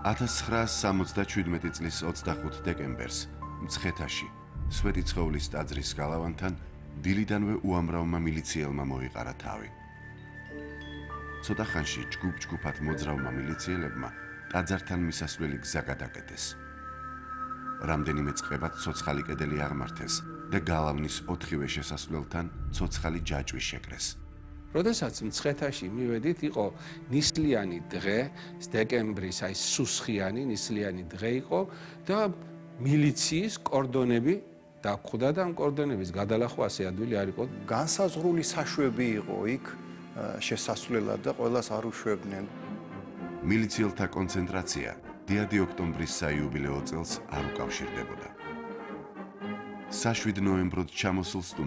1977 წლის 25 დეკემბერს მცხეთაში სვეტიცხოვლის ტაძრის გალავანთან დილიდანვე უამრავმა მილიციელმა მოიყარა თავი. ცოტა ხანში ჯგუფ-ჯგუფად მოძრავმა მილიციელებმა ტაძართან მისასვლელი გზა გადაკეტეს. რამდენიმე წყებად ცოცხალი კედელი აღმართეს და გალავნის 4-ვე შესასვლელთან ცოცხალი ჯაჭვი შეკრეს. როდესაც მცხეთაში მივედით, იყო ნისლიანი დღე, დეკემბრის სუსხიანი ნისლიანი დღე იყო და მილიციის კორდონები დაგხვდა და ამ კორდონების გადალახვა ასე ადვილი არ იყო. განსაზღვრული საშვები იყო იქ შესასვლელად და ყველას არ უშვებდნენ. მილიციელთა კონცენტრაცია 10 ოქტომბრის საიუბილეო წელს არ უკავშირდებოდა. 7 ნოემბრად ჩამოსულ